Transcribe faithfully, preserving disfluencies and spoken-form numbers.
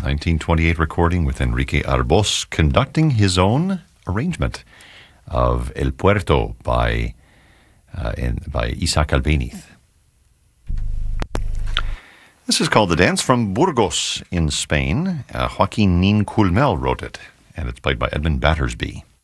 nineteen twenty-eight recording with Enrique Arbós conducting his own arrangement of El Puerto by, uh, in, by Isaac Albéniz. This is called The Dance from Burgos in Spain. Uh, Joaquin Nin Culmel wrote it, and it's played by Edmund Battersby.